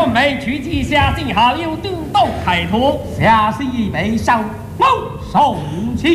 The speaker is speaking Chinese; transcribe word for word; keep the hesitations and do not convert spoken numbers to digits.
我们去记下，幸好有叮咚开脱， 下是一杯上，mau 手起。